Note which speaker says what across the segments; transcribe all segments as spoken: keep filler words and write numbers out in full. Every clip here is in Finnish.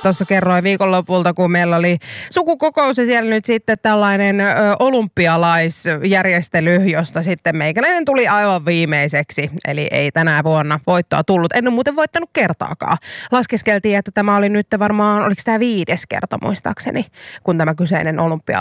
Speaker 1: tuossa kerroin viikonlopulta, kun meillä oli sukukokous ja siellä nyt sitten tällainen ö, olympialaisjärjestely, josta sitten meikäläinen tuli aivan viimeiseksi. Eli ei tänä vuonna voittoa tullut. En ole muuten voittanut kertaakaan. Laskeskeltiin, että tämä oli nyt varmaan, oliko tämä viides kerta muistaakseni, kun tämä kyseinen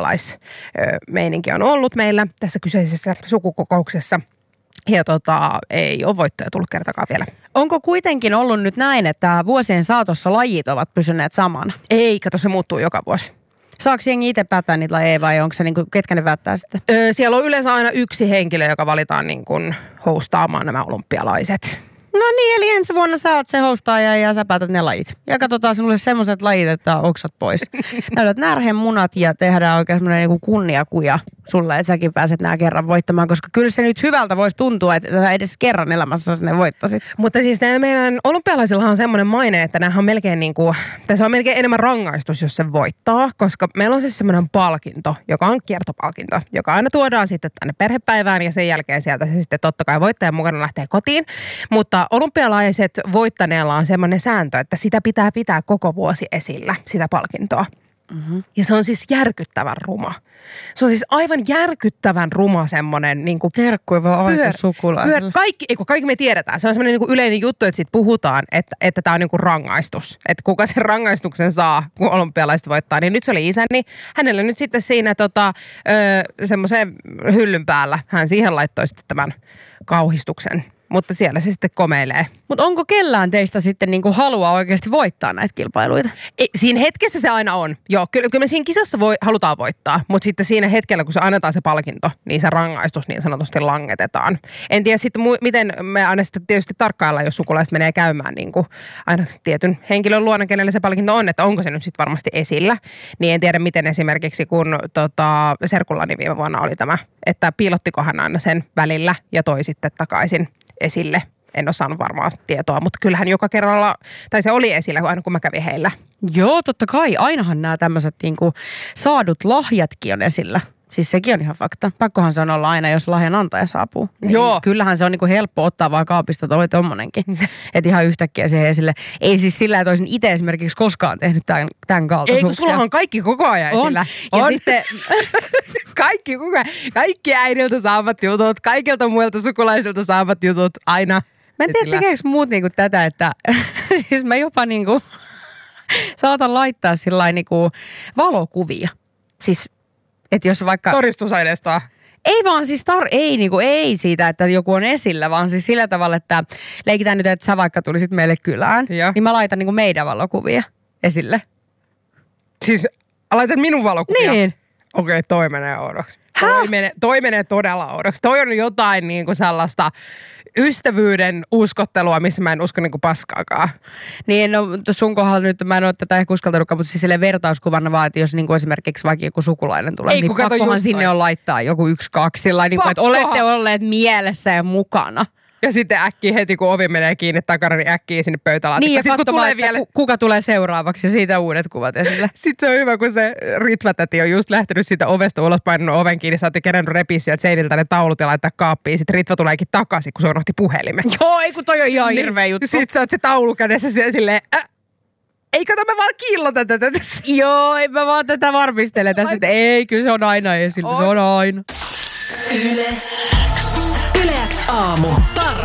Speaker 1: olympialaismeininki on ollut meillä tässä kyseisessä sukukokouksessa. Ja tota, ei ole voittoja tullut kertakaan vielä.
Speaker 2: Onko kuitenkin ollut nyt näin, että vuosien saatossa lajit ovat pysyneet samana?
Speaker 1: Ei, kato, se muuttuu joka vuosi.
Speaker 2: Saako jengi itse päättää niitä lajeja vai onko se niin kuin, ketkä ne päättää sitten?
Speaker 1: Öö, siellä on yleensä aina yksi henkilö, joka valitaan niin kuin hostaamaan nämä olympialaiset.
Speaker 2: No niin, eli ensi vuonna sä oot se hostaaja ja sä päätät ne lajit. Ja katsotaan sinulle semmoiset lajit, että oksat pois. Näytät närhen munat ja tehdään oikein semmoinen niin kunniakuja sulle, että säkin pääset nää kerran voittamaan. Koska kyllä se nyt hyvältä voisi tuntua, että sä edes kerran elämässä ne voittasit.
Speaker 1: Mutta siis nämä meidän olympialaisilla on semmoinen maine, että nämä on melkein niin kuin, tässä on melkein enemmän rangaistus, jos se voittaa. Koska meillä on siis semmoinen palkinto, joka on kiertopalkinto, joka aina tuodaan sitten tänne perhepäivään ja sen jälkeen sieltä se sitten totta kai voittajan mukana lähtee kotiin. Mutta olympialaiset voittaneella on semmoinen sääntö, että sitä pitää pitää koko vuosi esillä, sitä palkintoa. Mm-hmm. Ja se on siis järkyttävän ruma. Se on siis aivan järkyttävän ruma semmoinen niin kuin
Speaker 2: terkkuiva aika sukulaiselle.
Speaker 1: Kaikki, eikö, kaikki me tiedetään. Se on semmoinen niin kuin yleinen juttu, että siitä puhutaan, että, että tämä on niin kuin rangaistus. Että kuka sen rangaistuksen saa, kun olympialaiset voittaa. Niin nyt se oli isäni. Hänellä nyt sitten siinä tota, semmoisen hyllyn päällä. Hän siihen laittoi sitten tämän kauhistuksen. Mutta siellä se sitten komeilee.
Speaker 2: Mutta onko kellään teistä sitten niinku halua oikeasti voittaa näitä kilpailuita?
Speaker 1: Ei, siinä hetkessä se aina on. Joo, kyllä, kyllä me siinä kisassa voi, halutaan voittaa. Mutta sitten siinä hetkellä, kun se annetaan se palkinto, niin se rangaistus niin sanotusti langetetaan. En tiedä sitten, miten me aina sitten tietysti tarkkaillaan, jos sukulaiset menee käymään niin kuin aina tietyn henkilön luona, kenelle se palkinto on, että onko se nyt sitten varmasti esillä. Niin en tiedä, miten esimerkiksi, kun tota, serkullani viime vuonna oli tämä, että piilottikohan aina sen välillä ja toi sitten takaisin esille. En ole saanut varmaa tietoa, mutta kyllähän joka kerralla, tai se oli esillä aina kun mä kävin heillä.
Speaker 2: Joo, totta kai. Ainahan nämä tämmöiset niinku saadut lahjatkin on esillä. Siis sekin on ihan fakta. Pakkohan se on olla aina, jos lahjan antaja saapuu. Niin
Speaker 1: joo.
Speaker 2: Kyllähän se on niinku helppo ottaa vaan kaapista toi tommonenkin. Että ihan yhtäkkiä siihen esille. Ei siis sillä, että olisin itse esimerkiksi koskaan tehnyt tämän, tämän kaltaisuuksia.
Speaker 1: Ei, kun sulla on kaikki koko ajan
Speaker 2: on.
Speaker 1: esillä.
Speaker 2: Ja
Speaker 1: on.
Speaker 2: sitten
Speaker 1: kaikki koko ajan. Kaikki äidiltä saavat jutut, kaikilta muilta sukulaisilta saavat jutut aina.
Speaker 2: Mä en tiedä, tekeekö muut niinku tätä, että siis mä jopa niinku saatan laittaa sillain niinku valokuvia. Siis, että jos vaikka
Speaker 1: todistusaineistaa.
Speaker 2: Ei vaan siis, tar- ei, niinku, ei siitä, että joku on esillä, vaan siis sillä tavalla, että leikitään nyt, että sä vaikka tulisit meille kylään, ja. Niin mä laitan niinku meidän valokuvia esille.
Speaker 1: Siis laitat minun valokuvia?
Speaker 2: Niin.
Speaker 1: Okei, okay, toi menee oudoksi. Toi menee, toi menee todella oudoksi. Toi on jotain niinku sellaista ystävyyden uskottelua, missä mä en usko niinku paskaakaan.
Speaker 2: Niin, no sun kohdalla nyt mä en ole tätä ehkä uskaltanutkaan, mutta siis silleen vertauskuvana vaan, että jos niinku esimerkiksi vaikka joku sukulainen tulee, ei, niin pakkohan sinne on laittaa joku yksi, kaksi, sillä niin että olette olleet mielessä ja mukana.
Speaker 1: Ja sitten äkkiä heti, kun ovi menee kiinni takana, niin äkkiä sinne pöytälaatikkoon.
Speaker 2: Niin, ja
Speaker 1: sitten,
Speaker 2: katsomaan, tulee vielä kuka tulee seuraavaksi ja siitä uudet kuvat esille.
Speaker 1: Sitten se on hyvä, kun se Ritva-täti on just lähtenyt siitä ovesta ulos, painanut oven kiinni, sä ootte kerännyt repiä sieltä seiniltä ne taulut ja laittaa kaappiin. Sitten Ritva tuleekin takaisin, kun se unohti puhelimen.
Speaker 2: Joo, ei kun toi on ihan
Speaker 1: niin,
Speaker 2: hirveä juttu.
Speaker 1: Sitten sä oot se taulu kädessä siellä silleen, äh, ei kato, mä vaan kiillotan tätä tässä.
Speaker 2: Joo, ei mä vaan tätä varmistele tässä, että ei, kyllä se on aina esillä, on. Se on aina.
Speaker 3: Yle X. Yle X aamu.